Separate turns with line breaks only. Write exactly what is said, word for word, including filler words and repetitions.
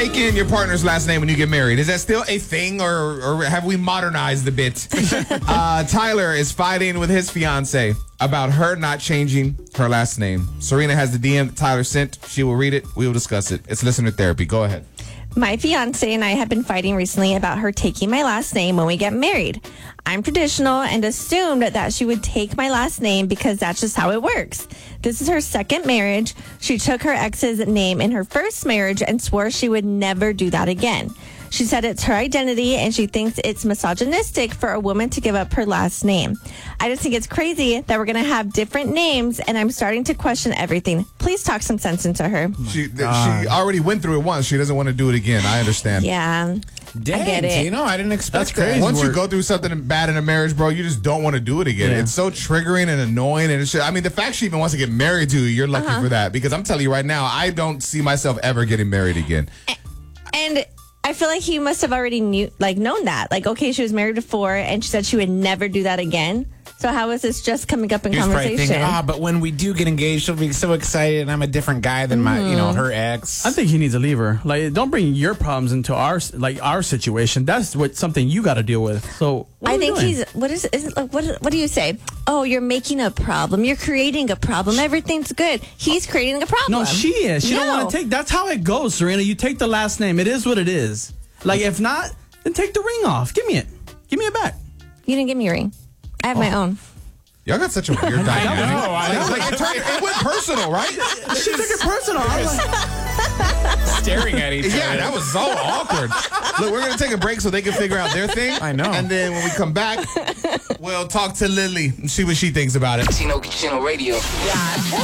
taking your partner's last name when you get married, is that still a thing, or, or have we modernized a bit? uh, Tyler is fighting with his fiance about her not changing her last name. Serena has the D M that Tyler sent. She will read it. We will discuss it. It's listener therapy. Go ahead.
My fiance and I have been fighting recently about her taking my last name when we get married. I'm traditional and assumed that she would take my last name because that's just how it works. This is her second marriage. She took her ex's name in her first marriage and swore she would never do that again. She said it's her identity and she thinks it's misogynistic for a woman to give up her last name. I just think it's crazy that we're going to have different names, and I'm starting to question everything. Please talk some sense into her.
She she already went through it once. She doesn't want to do it again. I understand.
Yeah.
Dang,
I get it.
You know, I didn't expect
That's crazy.
that.
Once you go through something bad in a marriage, bro, you just don't want to do it again.
Yeah.
It's so triggering and annoying. And it's just, I mean, the fact she even wants to get married to you, you're lucky
Uh-huh.
for that. Because I'm telling you right now, I don't see myself ever getting married again.
And I feel like he must have already knew, like, known that. Like, okay, she was married before, and she said she would never do that again. So how is this just coming up in
He was probably
conversation?
thinking, ah, but when we do get engaged, she'll be so excited, and I'm a different guy than my, you know, her ex.
I think he needs to leave her. Like, don't bring your problems into our like our situation. That's what something you got to deal with. So what
I
are we
think
doing?
he's what is, is like what what do you say? Oh, you're making a problem. You're creating a problem. Everything's good. He's creating a problem.
No, she is. She don't
No.
want to take. That's how it goes, Serena. You take the last name. It is what it is. Like, if not, then take the ring off. Give me it. Give me it back.
You didn't give me a ring. I have my own.
Y'all got such a weird dynamic.
know, I know.
Like, it, turned, it went personal, right?
She took it personal. I was like,
Staring at each other.
Yeah, that was so awkward. Look, we're going to take a break so they can figure out their thing.
I know.
And then when we come back, we'll talk to Lily and see what she thinks about it.
Chino, Chino Radio.